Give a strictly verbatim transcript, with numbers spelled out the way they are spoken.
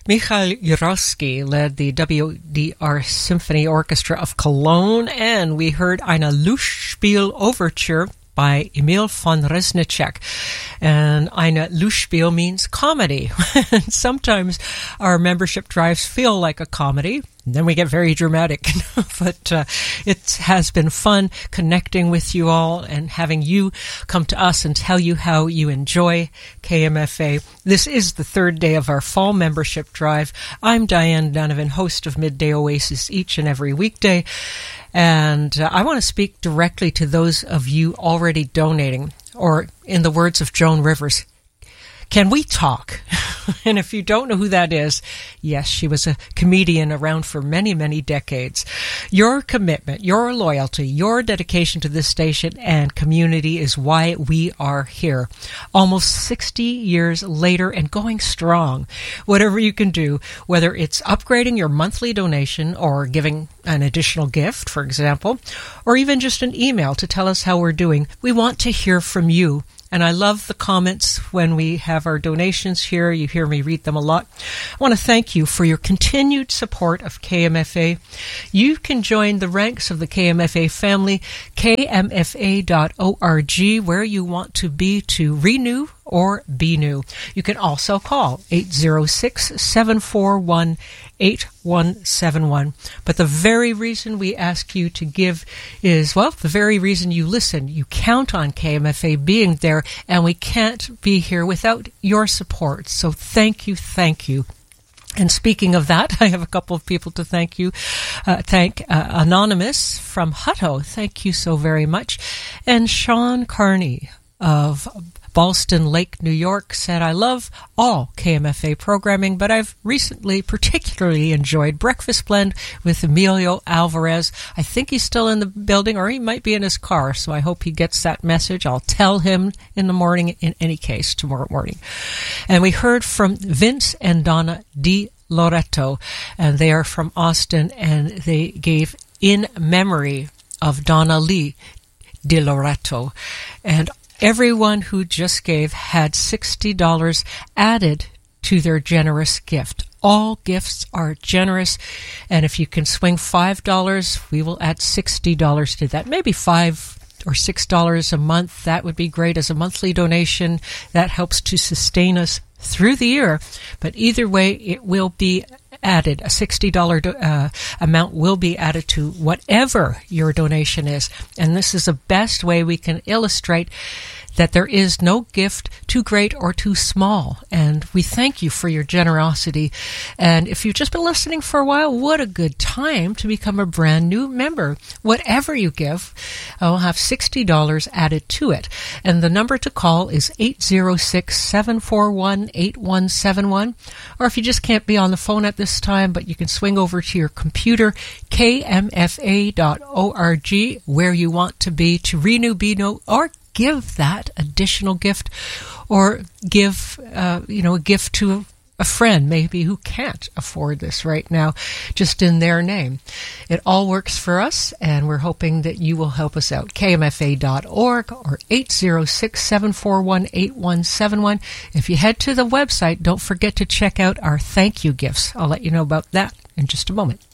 Mikhail Jurovsky led the W D R Symphony Orchestra of Cologne, and we heard Eine Lustspiel Overture by Emil von Reznicek. And Eine Lustspiel means comedy. Sometimes our membership drives feel like a comedy, and then we get very dramatic. But uh, it has been fun connecting with you all and having you come to us and tell you how you enjoy K M F A. This is the third day of our fall membership drive. I'm Diane Donovan, host of Midday Oasis each and every weekday. And uh, I want to speak directly to those of you already donating, or in the words of Joan Rivers, can we talk? And if you don't know who that is, yes, she was a comedian around for many, many decades. Your commitment, your loyalty, your dedication to this station and community is why we are here. Almost sixty years later and going strong. Whatever you can do, whether it's upgrading your monthly donation or giving an additional gift, for example, or even just an email to tell us how we're doing, we want to hear from you. And I love the comments when we have our donations here. You hear me read them a lot. I want to thank you for your continued support of K M F A. You can join the ranks of the K M F A family, k m f a dot org, where you want to be to renew or be new. You can also call eight zero six, seven four one, eight one seven one. But the very reason we ask you to give is, well, the very reason you listen. You count on K M F A being there, and we can't be here without your support. So thank you, thank you. And speaking of that, I have a couple of people to thank you. Uh, thank uh, Anonymous from Hutto. Thank you so very much. And Sean Carney of Ballston Lake, New York, said, I love all K M F A programming, but I've recently particularly enjoyed Breakfast Blend with Emilio Alvarez. I think he's still in the building, or he might be in his car, so I hope he gets that message. I'll tell him in the morning, in any case, tomorrow morning. And we heard from Vince and Donna Di Loretto, and they are from Austin, and they gave in memory of Donna Lee Di Loretto. And everyone who just gave had sixty dollars added to their generous gift. All gifts are generous, and if you can swing five dollars, we will add sixty dollars to that. Maybe five or six dollars a month. That would be great as a monthly donation. That helps to sustain us through the year. But either way, it will be added. A sixty dollars uh, amount will be added to whatever your donation is. And this is the best way we can illustrate that there is no gift too great or too small. And we thank you for your generosity. And if you've just been listening for a while, what a good time to become a brand new member. Whatever you give, I'll have sixty dollars added to it. And the number to call is eight zero six, seven four one, eight one seven one. Or if you just can't be on the phone at this time, but you can swing over to your computer, k m f a dot org, where you want to be to renew, be no, or give that additional gift, or give, uh, you know, a gift to a friend maybe who can't afford this right now, just in their name. It all works for us, and we're hoping that you will help us out. k m f a dot org or eight zero six, seven four one, eight one seven one. If you head to the website, don't forget to check out our thank you gifts. I'll let you know about that in just a moment.